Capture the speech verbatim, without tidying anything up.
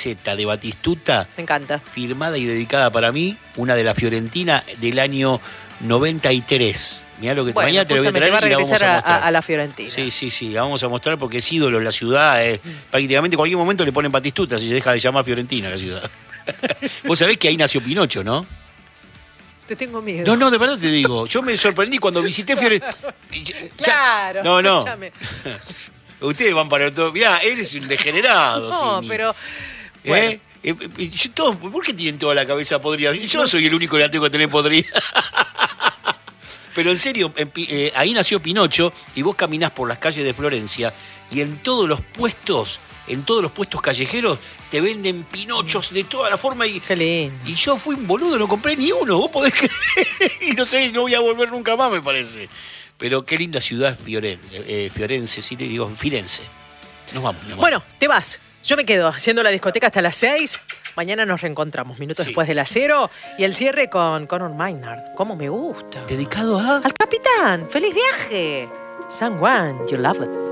camiseta de Batistuta. Me encanta. Firmada y dedicada para mí, una de la Fiorentina del año noventa y tres. Mirá lo que Bueno, mañana te lo voy a traer va a y la vamos regresar a a, mostrar. a, a la Fiorentina. Sí, sí, sí, la vamos a mostrar porque es ídolo en la ciudad. Eh. Prácticamente en cualquier momento le ponen Batistuta si se deja de llamar Fiorentina a la ciudad. Vos sabés que ahí nació Pinocho, ¿no? Te tengo miedo. No, no, de verdad te digo. Yo me sorprendí cuando visité Fiorentina. Claro. No, no. Escúchame. Ustedes van para todo. Mirá, eres un degenerado. No, Cini. pero... ¿Eh? Bueno. Eh, eh, yo, todo, ¿por qué tienen toda la cabeza podrida? Yo soy el único que la tengo que tener podrida. Pero en serio, en, eh, ahí nació Pinocho y vos caminás por las calles de Florencia y en todos los puestos, en todos los puestos callejeros, te venden Pinochos de toda la forma. Y, Qué lindo. y yo fui un boludo, no compré ni uno, vos podés creer. Y no sé, no voy a volver nunca más, me parece. Pero qué linda ciudad Fioren, eh, Fiorense, sí te digo, Firenze. Nos vamos, mi amor. Bueno, te vas. Yo me quedo haciendo la discoteca hasta las seis. Mañana nos reencontramos, minutos Sí. después de las cero. Y el cierre con Conor Maynard. ¿Cómo me gusta? ¿Dedicado a...? Al capitán. ¡Feliz viaje! Someone you love it.